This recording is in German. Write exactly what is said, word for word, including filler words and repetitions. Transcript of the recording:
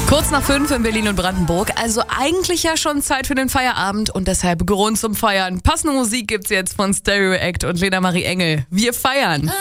Kurz nach fünf in Berlin und Brandenburg, also eigentlich ja schon Zeit für den Feierabend und deshalb Grund zum Feiern. Passende Musik gibt's jetzt von Stereo Act und Lena Marie Engel. Wir feiern!